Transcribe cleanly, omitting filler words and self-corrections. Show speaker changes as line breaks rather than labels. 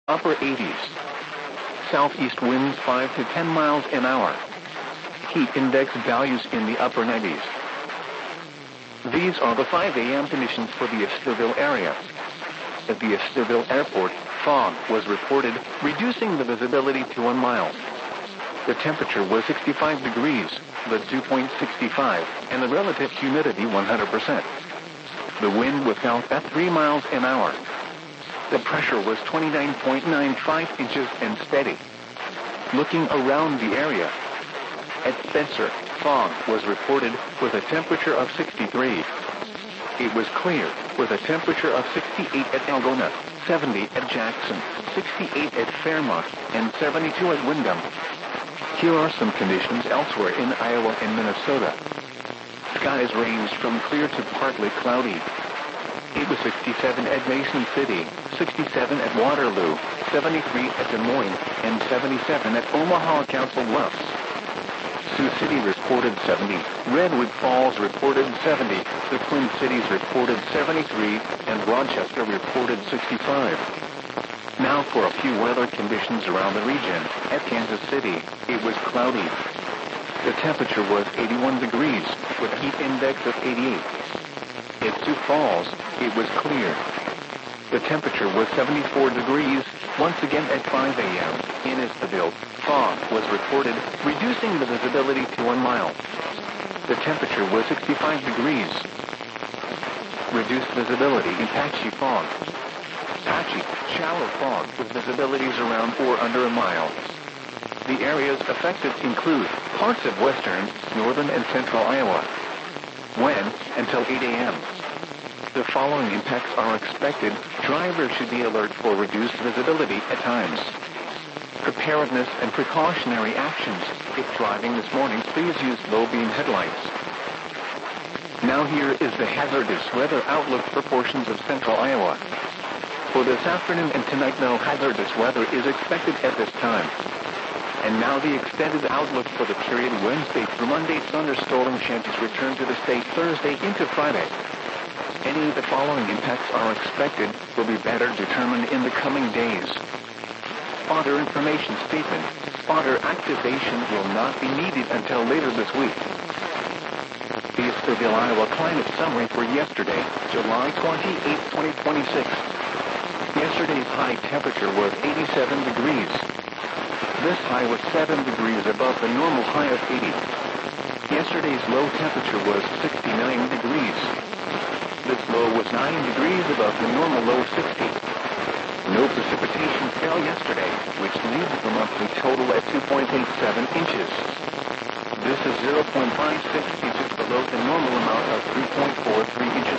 upper 80s. Southeast winds 5 to 10 miles an hour. Heat index values in the upper 90s. These are the 5 a.m. conditions for the Estherville area. At the Estherville Airport, fog was reported, reducing the visibility to 1 mile. The temperature was 65 degrees, the dew point 65, and the relative humidity 100%. The wind was south at 3 miles an hour. The pressure was 29.95 inches and steady. Looking around the area, at Spencer, fog was reported with a temperature of 63. It was clear with a temperature of 68 at Algona, 70 at Jackson, 68 at Fairmont, and 72 at Windham. Here are some conditions elsewhere in Iowa and Minnesota. Skies ranged from clear to partly cloudy. It was 67 at Mason City, 67 at Waterloo, 73 at Des Moines, and 77 at Omaha Council Bluffs. Sioux City reported 70, Redwood Falls reported 70, the Twin Cities reported 73, and Rochester reported 65. Now for a few weather conditions around the region. At Kansas City, it was cloudy. The temperature was 81 degrees, with a heat index of 88. At Sioux Falls, it was clear. The temperature was 74 degrees, once again at 5 a.m. In Estherville, fog was reported, reducing the visibility to 1 mile. The temperature was 65 degrees. Reduced visibility in patchy fog. Patchy, shallow fog with visibilities around or under a mile. The areas affected include parts of western, northern, and central Iowa. When? Until 8 a.m. The following impacts are expected. Drivers should be alert for reduced visibility at times. Preparedness and precautionary actions. If driving this morning, please use low-beam headlights. Now here is the hazardous weather outlook for portions of central Iowa. For this afternoon and tonight, no hazardous weather is expected at this time. And now the extended outlook for the period Wednesday through Monday. Thunderstorm chances return to the state Thursday into Friday. Any of the following impacts are expected will be better determined in the coming days. Spotter information statement. Spotter activation will not be needed until later this week. The Estherville, Iowa climate summary for yesterday, July 28, 2026. Yesterday's high temperature was 87 degrees. This high was 7 degrees above the normal high of 80. Yesterday's low temperature was 69 degrees. This low was 9 degrees above the normal low of 60. No precipitation fell yesterday, which leaves the monthly total at 2.87 inches. This is 0.56 inches below the normal amount of 3.43 inches.